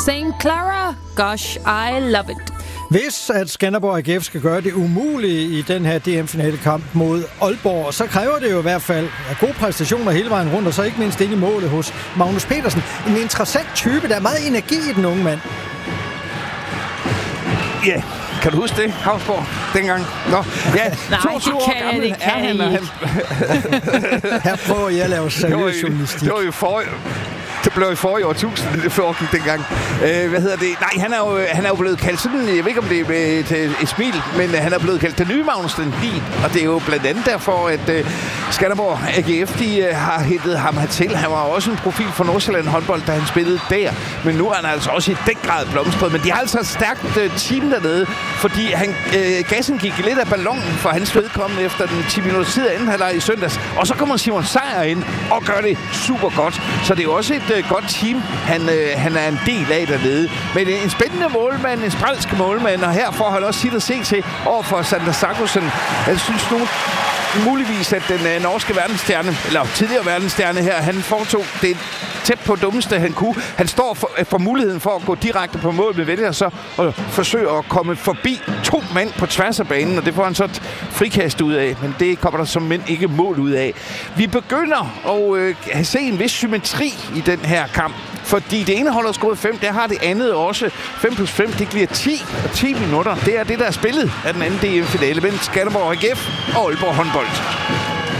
St. Clara. Gosh, I love it. Hvis at Skanderborg AGF skal gøre det umulige i den her DM-finalekamp mod Aalborg, så kræver det jo i hvert fald gode præstationer hele vejen rundt, og så ikke mindst ind i målet hos Magnus Petersen. En interessant type, der er meget energi i den unge mand. Ja, yeah. Kan du huske det, Havsborg, dengang? Nå, ja, nej, 22 år gammel er han, og han... Her prøver jeg at lave seriøs journalistik. Det var jo det blev i forrige årtusinde, det foregik dengang. Hvad hedder det? Nej, han er jo blevet kaldt sådan, jeg ved ikke, om det er et smil, men han er blevet kaldt den nye Magnus Landin, og det er jo blandt andet derfor, at Skanderborg AGF, de har hentet ham hertil. Han var også en profil for Nordsjælland håndbold, da han spillede der, men nu er han altså også i den grad blomstret. Men de har altså et stærkt team dernede, fordi gassen gik lidt af ballonen for hans vedkommende efter den 10 minutter tid anden halvleg i søndags, og så kommer Simon Sejer ind og gør det super godt. Så det er jo også et godt team, han er en del af dernede. Men en spændende målmand, en sprælsk målmand, og her får han også sit at se til over for Sander Sargussen. Jeg synes nu muligvis, at den norske verdensstjerne, eller tidligere verdensstjerne her, han foretog det tæt på dummeste, han kunne. Han står for muligheden for at gå direkte på mål, men vælger så at forsøge at komme forbi 2 mand på tværs af banen, og det får han så et frikast ud af, men det kommer der som mænd ikke mål ud af. Vi begynder at se en vis symmetri i den her kamp, fordi det ene hold har scoret 5, der har det andet også. 5+5, det bliver 10, og 10 minutter. Det er det, der er spillet af den anden DM-finale mellem Skanderborg AGF og Aalborg håndbold.